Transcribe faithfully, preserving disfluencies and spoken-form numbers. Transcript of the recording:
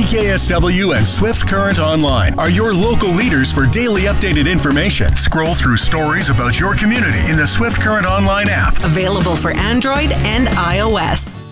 K S W and Swift Current Online are your local leaders for daily updated information. Scroll through stories about your community in the Swift Current Online app. Available for Android and iOS.